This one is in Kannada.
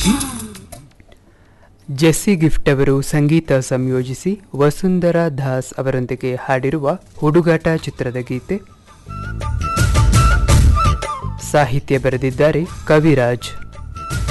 ಜೆಸ್ಸಿ ಗಿಫ್ಟ್ ಅವರು ಸಂಗೀತ ಸಂಯೋಜಿಸಿ ವಸುಂಧರಾ ದಾಸ್ ಅವರೊಂದಿಗೆ ಹಾಡಿರುವ ಹುಡುಗಾಟ ಚಿತ್ರದ ಗೀತೆ. ಸಾಹಿತ್ಯ ಬರೆದಿದ್ದಾರೆ ಕವಿರಾಜ್.